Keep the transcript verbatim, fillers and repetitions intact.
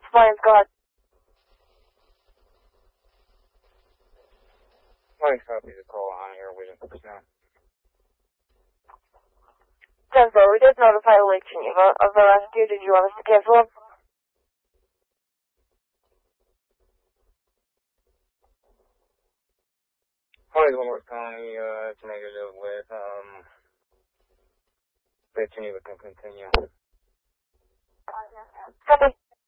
Lions, go ahead. Lions copy the call on here, waiting for us now. ten four, we did notify Lake Geneva of the rescue. Did you want us to cancel them? Lions Wentworth County, uh, it's negative with, um, Lake Geneva can continue. Copy.